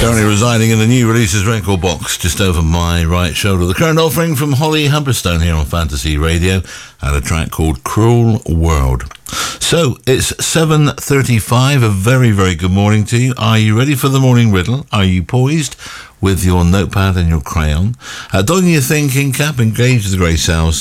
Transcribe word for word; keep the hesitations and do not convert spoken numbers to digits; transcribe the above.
Currently residing in the new releases record box just over my right shoulder. The current offering from Holly Humberstone here on Fantasy Radio, and a track called Cruel World. So it's seven thirty-five. A very, very good morning to you. Are you ready for the morning riddle? Are you poised with your notepad and your crayon? Uh, donning your thinking cap, engage the grey cells,